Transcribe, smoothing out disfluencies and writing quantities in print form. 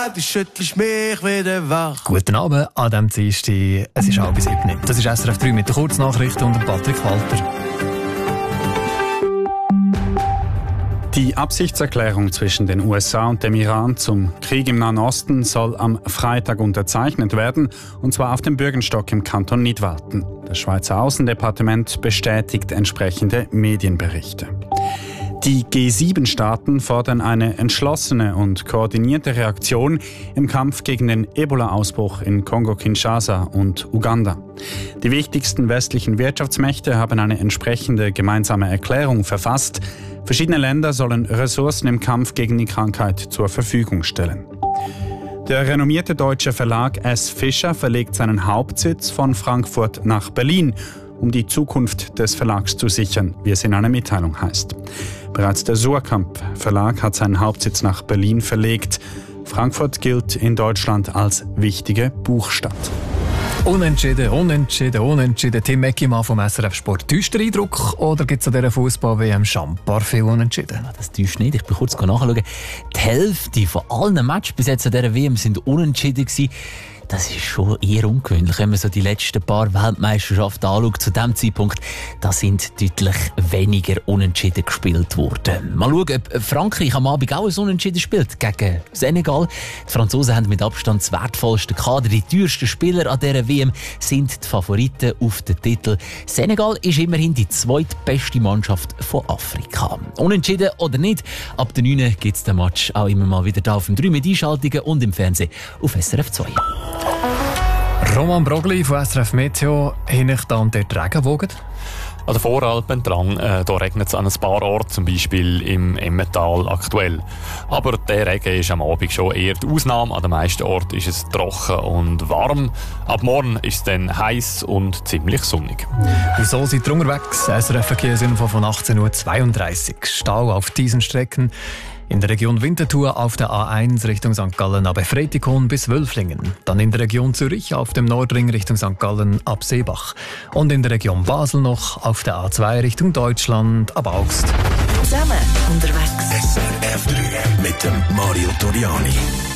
du schüttelst mich wieder wach. Guten Abend an diesem Dienstag. Es ist 6:30. Das ist SRF 3 mit den Kurznachrichten und Patrick Walter. Die Absichtserklärung zwischen den USA und dem Iran zum Krieg im Nahen Osten soll am Freitag unterzeichnet werden, und zwar auf dem Bürgenstock im Kanton Nidwalden. Das Schweizer Außendepartement bestätigt entsprechende Medienberichte. Die G7-Staaten fordern eine entschlossene und koordinierte Reaktion im Kampf gegen den Ebola-Ausbruch in Kongo-Kinshasa und Uganda. Die wichtigsten westlichen Wirtschaftsmächte haben eine entsprechende gemeinsame Erklärung verfasst. Verschiedene Länder sollen Ressourcen im Kampf gegen die Krankheit zur Verfügung stellen. Der renommierte deutsche Verlag S. Fischer verlegt seinen Hauptsitz von Frankfurt nach Berlin, um die Zukunft des Verlags zu sichern, wie es in einer Mitteilung heißt. Bereits der Suhrkamp Verlag hat seinen Hauptsitz nach Berlin verlegt. Frankfurt gilt in Deutschland als wichtige Buchstadt. Unentschieden. Tim Eckimann vom SRF Sport. Täuscht der Eindruck oder gibt es an dieser Fußball-WM schon ein paar viele Unentschieden? Das täuscht nicht. Ich bin kurz nachschauen. Die Hälfte von allen Matches bis jetzt an dieser WM sind unentschieden gewesen. Das ist schon eher ungewöhnlich, wenn man so die letzten paar Weltmeisterschaften anschaut. Zu diesem Zeitpunkt, da sind deutlich weniger Unentschieden gespielt worden. Mal schauen, ob Frankreich am Abend auch ein Unentschieden spielt gegen Senegal. Die Franzosen haben mit Abstand das wertvollste Kader. Die teuersten Spieler an dieser WM sind die Favoriten auf den Titel. Senegal ist immerhin die zweitbeste Mannschaft von Afrika. Unentschieden oder nicht, ab der 9 gibt es den Match auch immer mal wieder da auf dem 3 mit Einschaltungen und im Fernsehen auf SRF 2. Roman Brogli von SRF Meteo. Hinech da und dort Regenwogen? An der Voralpen entlang, da regnet es an ein paar Orten, zum Beispiel im Emmental aktuell. Aber der Regen ist am Abend schon eher die Ausnahme. An den meisten Orten ist es trocken und warm. Ab morgen ist es dann heiß und ziemlich sonnig. Wieso seid ihr unterwegs? SRF Verkehrsinfo von 18:32 Uhr. Stau auf diesen Strecken. In der Region Winterthur auf der A1 Richtung St. Gallen ab Efretikon bis Wölflingen. Dann in der Region Zürich auf dem Nordring Richtung St. Gallen ab Seebach. Und in der Region Basel noch auf der A2 Richtung Deutschland ab Augst. Zusammen unterwegs. SRF 3 mit dem Mario Toriani.